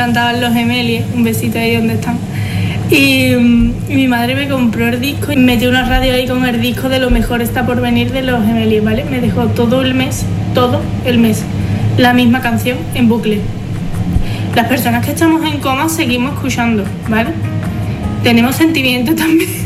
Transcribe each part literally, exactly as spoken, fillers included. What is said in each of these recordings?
encantaban los Gemelis, un besito ahí donde están. Y, y mi madre me compró el disco y metió una radio ahí con el disco de Lo mejor está por venir de los Gemelis, ¿vale? Me dejó todo el mes, todo el mes, la misma canción en bucle. Las personas que estamos en coma seguimos escuchando, ¿vale? Tenemos sentimientos también.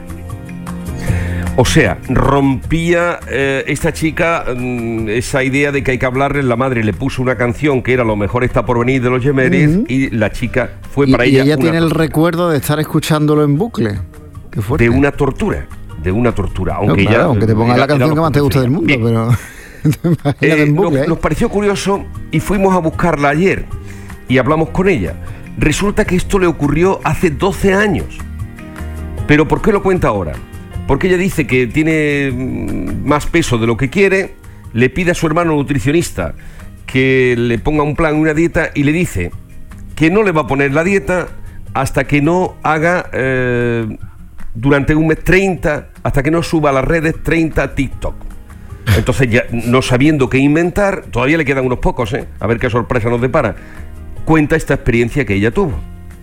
O sea, rompía eh, esta chica mm, esa idea de que hay que hablarle. La madre le puso una canción que era Lo mejor está por venir de los Gemelis, uh-huh. y la chica fue y, para y ella... Y ella una tiene el tortura. recuerdo de estar escuchándolo en bucle. Qué fuerte. De una tortura, de una tortura. Aunque no, claro, ella, aunque te pongas la canción que más te gusta del mundo, bien. pero... eh, en bucle, nos, ¿eh? nos pareció curioso y fuimos a buscarla ayer y hablamos con ella. Resulta que esto le ocurrió hace doce años. ¿Pero por qué lo cuenta ahora? Porque ella dice que tiene más peso de lo que quiere, le pide a su hermano nutricionista que le ponga un plan, una dieta, y le dice que no le va a poner la dieta hasta que no haga eh, durante un mes treinta, hasta que no suba a las redes treinta TikTok. Entonces, ya no sabiendo qué inventar, todavía le quedan unos pocos, ¿eh? A ver qué sorpresa nos depara. Cuenta esta experiencia que ella tuvo.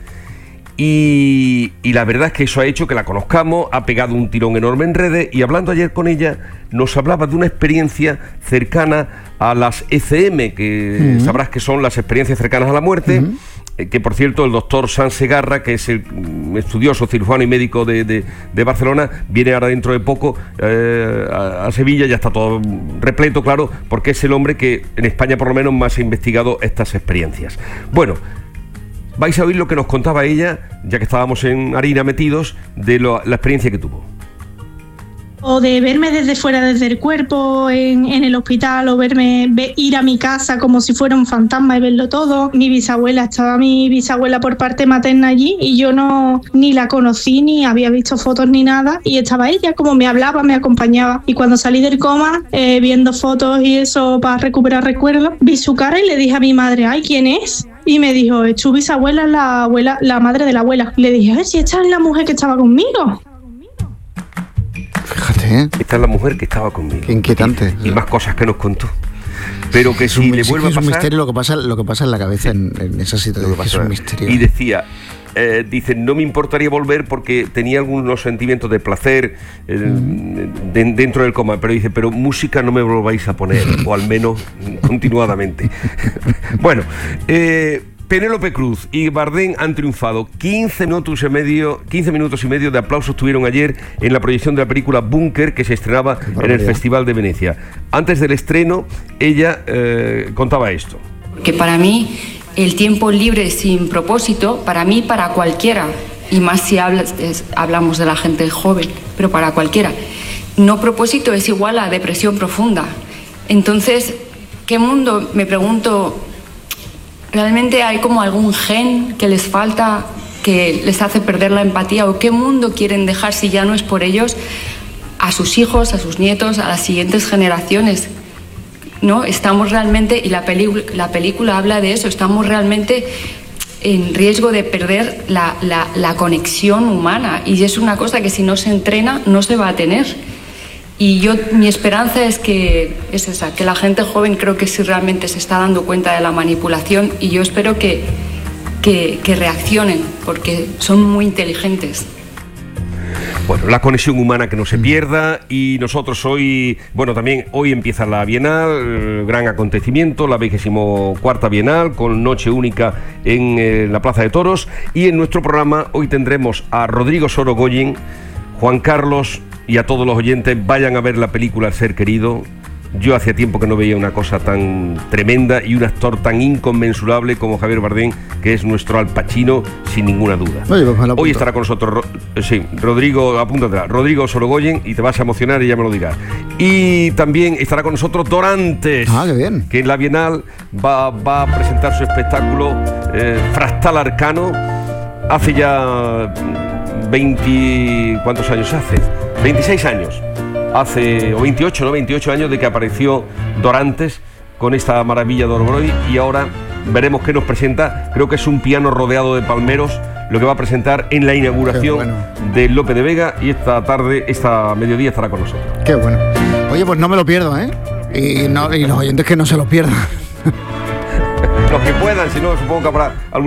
Y, y la verdad es que eso ha hecho que la conozcamos, ha pegado un tirón enorme en redes, y hablando ayer con ella nos hablaba de una experiencia cercana a las E C M, que uh-huh. sabrás que son las experiencias cercanas a la muerte, uh-huh. eh, que por cierto el doctor Sanz Segarra, que es el estudioso cirujano y médico de, de, de Barcelona, viene ahora dentro de poco eh, a, a Sevilla, ya está todo repleto, claro, porque es el hombre que en España por lo menos más ha investigado estas experiencias. Bueno, vais a oír lo que nos contaba ella, ya que estábamos en harina metidos, de lo, la experiencia que tuvo. O de verme desde fuera, desde el cuerpo, en, en el hospital, o verme ve, ir a mi casa como si fuera un fantasma y verlo todo. Mi bisabuela, estaba mi bisabuela por parte materna allí y yo no ni la conocí, ni había visto fotos ni nada, y estaba ella como me hablaba, me acompañaba. Y cuando salí del coma, eh, viendo fotos y eso para recuperar recuerdos, vi su cara y le dije a mi madre, ay, ¿quién es? Y me dijo, es tu bisabuela, la abuela, la madre de la abuela. Le dije, a ver si esta es la mujer que estaba conmigo. Fíjate, ¿eh? Esta es la mujer que estaba conmigo. Qué inquietante. Y, y más cosas que nos contó. Pero que si le vuelve a pasar... Es un misterio lo que pasa, lo que pasa en la cabeza en, en esa situación. Es un misterio. Y decía... Eh, dice, no me importaría volver porque tenía algunos sentimientos de placer eh, mm. de, dentro del coma, pero dice, pero música no me volváis a poner, o al menos continuadamente. Bueno, eh, Penélope Cruz y Bardem han triunfado. quince minutos y medio, quince minutos y medio de aplausos tuvieron ayer en la proyección de la película Búnker, que se estrenaba en el Festival de Venecia. Antes del estreno, ella eh, contaba esto. Que para mí el tiempo libre sin propósito, para mí, para cualquiera, y más si hablas, es, hablamos de la gente joven, pero para cualquiera, no propósito es igual a depresión profunda. Entonces, ¿qué mundo, me pregunto, realmente hay como algún gen que les falta, que les hace perder la empatía, o qué mundo quieren dejar si ya no es por ellos, a sus hijos, a sus nietos, a las siguientes generaciones? ¿No? Estamos realmente, y la, peli, la película habla de eso, estamos realmente en riesgo de perder la, la, la conexión humana, y es una cosa que si no se entrena no se va a tener. Y yo, mi esperanza es que es esa, que la gente joven creo que sí realmente se está dando cuenta de la manipulación, y yo espero que, que, que reaccionen, porque son muy inteligentes. Bueno, la conexión humana que no se pierda, y nosotros hoy, bueno, también hoy empieza la Bienal, gran acontecimiento, la vigésimo cuarta Bienal, con noche única en eh, la Plaza de Toros, y en nuestro programa hoy tendremos a Rodrigo Sorogoyen, Juan Carlos, y a todos los oyentes, vayan a ver la película El ser querido. Yo hacía tiempo que no veía una cosa tan tremenda y un actor tan inconmensurable como Javier Bardem, que es nuestro Al Pacino, sin ninguna duda. Oye, pues hoy estará con nosotros, eh, sí, Rodrigo, apúntate, Rodrigo Sorogoyen, y te vas a emocionar y ya me lo dirás. Y también estará con nosotros Dorantes, ah, qué bien. que en la Bienal va, va a presentar su espectáculo eh, Fractal Arcano. Hace ya veinte... ¿Cuántos años hace? veintiséis años. Hace, o veintiocho, ¿no? veintiocho años de que apareció Dorantes con esta maravilla de Orbroi, y ahora veremos qué nos presenta. Creo que es un piano rodeado de palmeros lo que va a presentar en la inauguración bueno. de Lope de Vega, y esta tarde, esta mediodía estará con nosotros. Qué bueno. Oye, pues no me lo pierdo, ¿eh? Y, no, y los oyentes que no se lo pierdan. Los que puedan, si no, supongo que habrá alguna